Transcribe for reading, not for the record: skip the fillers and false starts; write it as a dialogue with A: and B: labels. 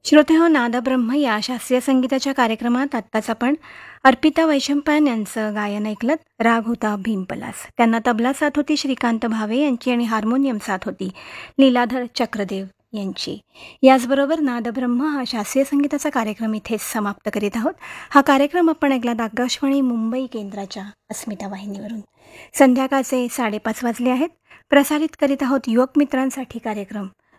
A: श्रोतेहो, नादब्रह्म या शास्त्रीय संगीताच्या कार्यक्रमात आत्ताच आपण अर्पिता वैशंपायन यांचं गायन ऐकलं. राग होता भीमपलास. त्यांना तबला साथ होती श्रीकांत भावे यांची आणि हार्मोनियम साथ होती लीलाधर चक्रदेव यांची. याचबरोबर नादब्रह्म हा शास्त्रीय संगीताचा कार्यक्रम इथेच समाप्त करीत आहोत. हा कार्यक्रम आपण ऐकला आकाशवाणी मुंबई केंद्राच्या अस्मिता वाहिनीवरून. संध्याकाळचे 5:30 वाजले आहेत. प्रसारित करीत आहोत युवक मित्रांसाठी कार्यक्रम